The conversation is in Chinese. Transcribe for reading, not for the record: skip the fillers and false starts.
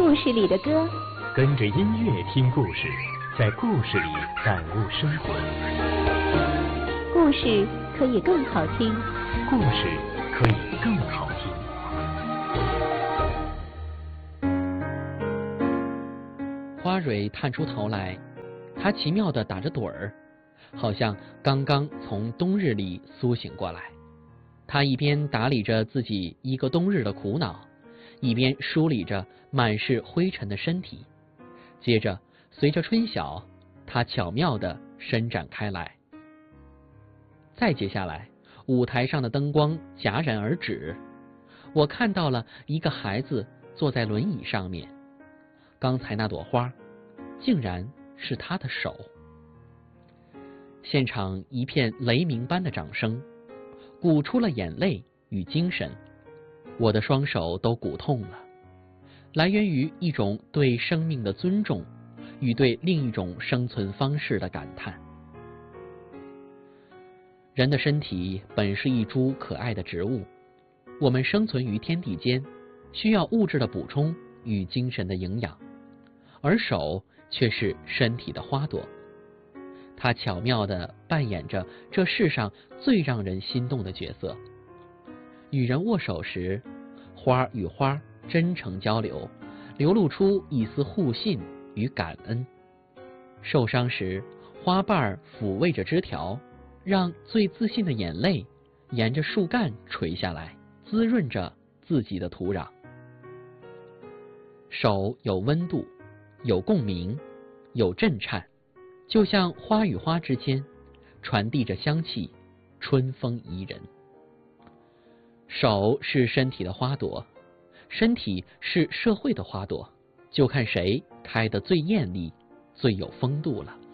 故事里的歌， 跟着音乐听故事，在故事里感悟生活。 故事可以更好听， 故事可以更好听。 花蕊探出头来，它奇妙地打着盹儿，好像刚刚从冬日里苏醒过来。它一边打理着自己一个冬日的苦恼，一边梳理着满是灰尘的身体。接着随着春晓，它巧妙地伸展开来。再接下来，舞台上的灯光戛然而止，我看到了一个孩子坐在轮椅上面，刚才那朵花竟然是他的手。现场一片雷鸣般的掌声，鼓出了眼泪与精神，我的双手都鼓痛了，来源于一种对生命的尊重与对另一种生存方式的感叹。人的身体本是一株可爱的植物，我们生存于天地间，需要物质的补充与精神的营养，而手却是身体的花朵，它巧妙地扮演着这世上最让人心动的角色。与人握手时，花与花真诚交流，流露出一丝互信与感恩。受伤时，花瓣抚慰着枝条，让最自信的眼泪沿着树干垂下来，滋润着自己的土壤。手有温度，有共鸣，有震颤，就像花与花之间传递着香气，春风宜人。手是身体的花朵，身体是社会的花朵，就看谁开得最艳丽，最有风度了。